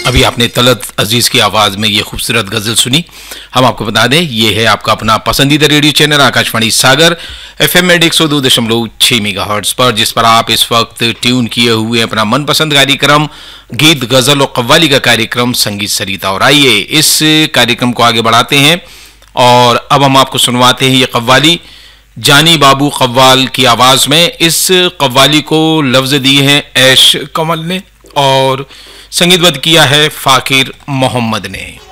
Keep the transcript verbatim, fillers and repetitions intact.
अभी आपने तलत अजीज की आवाज में ये खूबसूरत गजल सुनी। हम आपको बता दें ये है आपका अपना पसंदीदा रेडियो चैनल आकाशवाणी सागर एफएम एड एक सौ दो दशमलव छह मेगाहर्ट्ज पर, जिस पर आप इस वक्त ट्यून किए हुए अपना मनपसंद कार्यक्रम गीत गजल और कव्वाली का कार्यक्रम संगीत सरिता। और आइए इस कार्यक्रम को आगे बढ़ाते हैं और अब हम आपको सुनवाते हैं ये कव्वाली जानी बाबू कव्वाल की आवाज में। इस कव्वाली को लफ्ज दिए हैं ऐश कमल ने और संगीतबद्ध किया है फाकिर मोहम्मद ने।